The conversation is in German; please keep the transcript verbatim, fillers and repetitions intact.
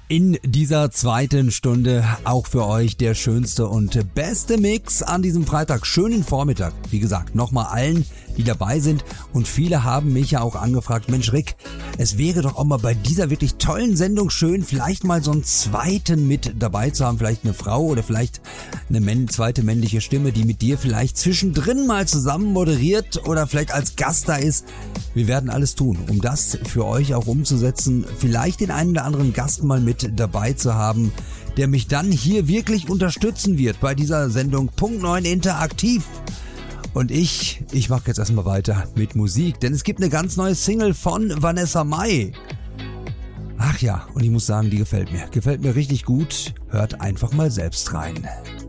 In dieser zweiten Stunde auch für euch der schönste und beste Mix an diesem Freitag. Schönen Vormittag. Wie gesagt, nochmal allen, die dabei sind. Und viele haben mich ja auch angefragt, Mensch Rick, es wäre doch auch mal bei dieser wirklich tollen Sendung schön, vielleicht mal so einen zweiten mit dabei zu haben. Vielleicht eine Frau oder vielleicht eine männ- zweite männliche Stimme, die mit dir vielleicht zwischendrin mal zusammen moderiert oder vielleicht als Gast da ist. Wir werden alles tun, um das für euch auch umzusetzen. Vielleicht den einen oder anderen Gast mal mit dabei zu haben, der mich dann hier wirklich unterstützen wird bei dieser Sendung Punkt neun Interaktiv. Und ich, ich mache jetzt erstmal weiter mit Musik, denn es gibt eine ganz neue Single von Vanessa Mai. Ach ja, und ich muss sagen, die gefällt mir. Gefällt mir richtig gut. Hört einfach mal selbst rein.